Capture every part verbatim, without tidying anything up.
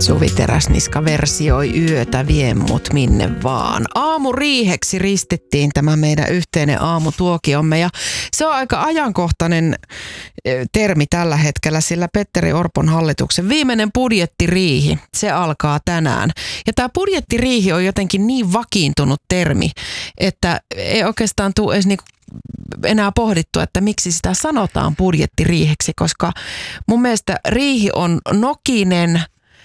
Suvi Teräsniska versioi Yötä vie mut minne vaan. Aamuriiheksi ristittiin tämä meidän yhteinen aamutuokiomme ja se on aika ajankohtainen termi tällä hetkellä, sillä Petteri Orpon hallituksen viimeinen budjettiriihi, se alkaa tänään. Ja tämä budjettiriihi on jotenkin niin vakiintunut termi, että ei oikeastaan tule edes niinku enää pohdittu, että miksi sitä sanotaan budjettiriiheksi, koska mun mielestä riihi on nokinen,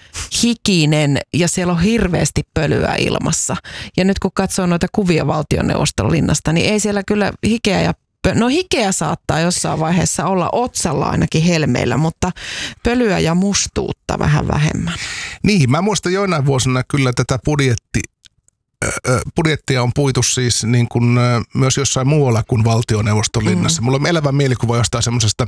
hikinen ja siellä on hirveästi pölyä ilmassa. Ja nyt kun katsoo noita kuvia valtioneuvoston linnasta, niin ei siellä kyllä hikeä ja pö- No hikeä saattaa jossain vaiheessa olla otsalla ainakin helmeillä, mutta pölyä ja mustuutta vähän vähemmän. Niin, mä muistan joinain vuosina kyllä tätä budjetti budjettia on puitu siis niin kuin myös jossain muualla kuin valtioneuvoston linnassa. Mm. Mulla on elävä mielikuva jostain semmoisesta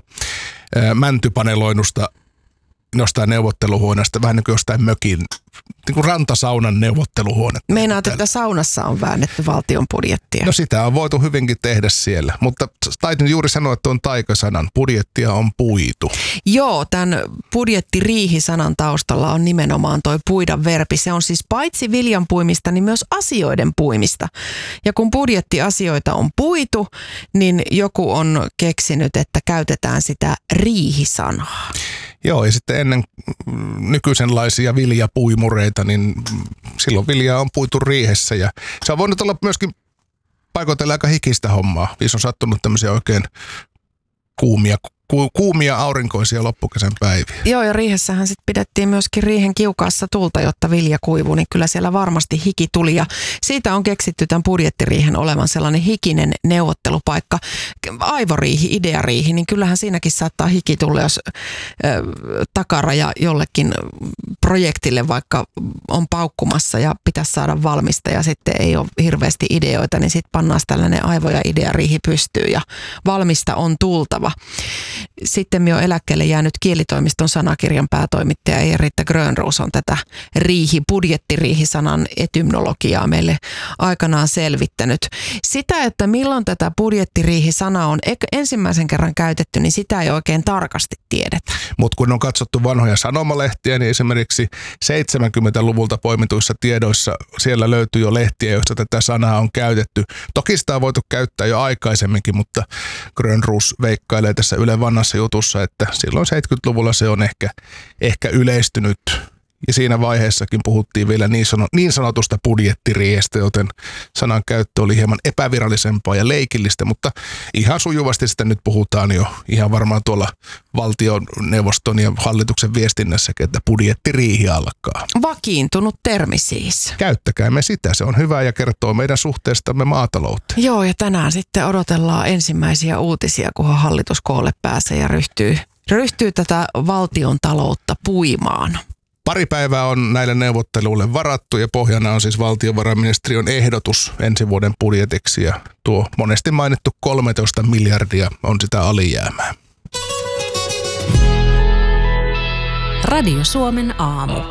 mäntypaneloinusta jostain neuvotteluhuoneesta, vähän niin kuin jostain mökin, niin kuin rantasaunan neuvotteluhuonetta. Meinaat, että saunassa on väännetty valtion budjettia? No sitä on voitu hyvinkin tehdä siellä, mutta taitin juuri sanoa, että on taikasanan. Budjettia on puitu. Joo, tämän budjettiriihi-sanan taustalla on nimenomaan toi puida verbi. Se on siis paitsi viljan puimista, niin myös asioiden puimista. Ja kun budjettiasioita on puitu, niin joku on keksinyt, että käytetään sitä riihisanaa. Joo, ja sitten ennen nykyisenlaisia viljapuimureita, niin silloin viljaa on puitu riihessä. Ja se on voinut olla myöskin paikoitella aika hikistä hommaa. Viisi on sattunut tämmöisiä oikein kuumia, ku, kuumia aurinkoisia loppukesän päiviä. Joo, ja riihessähän sitten pidettiin myöskin riihen kiukaassa tulta, jotta vilja kuivui, niin kyllä siellä varmasti hiki tuli. Ja siitä on keksitty tämän budjettiriihen olevan sellainen hikinen neuvottelupaikka. Aivoriihi, ideariihi, niin kyllähän siinäkin saattaa hiki tulla, jos ö, takaraja jollekin projektille vaikka on paukkumassa ja pitäisi saada valmista ja sitten ei ole hirveästi ideoita, niin sitten pannaan tällainen aivo- ja ideariihi pystyyn ja valmista on tultava. Sitten minä olen eläkkeelle jäänyt kielitoimiston sanakirjan päätoimittaja Eeritta Grönroos on tätä riihi, budjettiriihisanan etymologiaa meille aikanaan selvittänyt. Sitä, että milloin tätä budjettiriihisanaa on ensimmäisen kerran käytetty, niin sitä ei oikein tarkasti tiedetä. Mutta kun on katsottu vanhoja sanomalehtiä, niin esimerkiksi seitsemänkymmentäluvulta poimituissa tiedoissa siellä löytyy jo lehtiä, joissa tätä sanaa on käytetty. Toki sitä on voitu käyttää jo aikaisemminkin, mutta Grönroos veikkailee tässä Yle Vannassa jutussa, että silloin seitsemänkymmentäluvulla se on ehkä, ehkä yleistynyt. Ja siinä vaiheessakin puhuttiin vielä niin, sano, niin sanotusta budjettiriihestä, joten sanan käyttö oli hieman epävirallisempaa ja leikillistä, mutta ihan sujuvasti sitä nyt puhutaan jo ihan varmaan tuolla valtioneuvoston ja hallituksen viestinnässäkin, että budjettiriihi alkaa. Vakiintunut termi siis. Käyttäkäämme sitä, se on hyvä ja kertoo meidän suhteestamme maatalouteen. Joo, ja tänään sitten odotellaan ensimmäisiä uutisia, kunhan hallitus koolle pääsee ja ryhtyy, ryhtyy tätä valtion taloutta puimaan. Pari päivää on näille neuvotteluille varattu ja pohjana on siis valtiovarainministeriön ehdotus ensi vuoden budjetiksi ja tuo monesti mainittu kolmetoista miljardia on sitä alijäämää. Radio Suomen aamu.